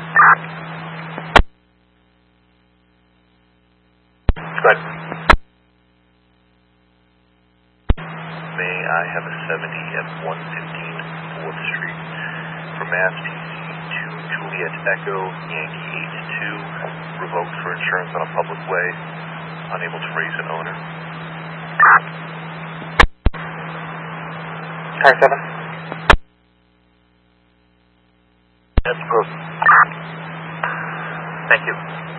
Good. May I have a 70 at 115 4th Street from Mass TC to Juliet Echo Yankee 82, revoked for insurance on a public way, unable to raise an owner. Car 7. That's approved. Thank you.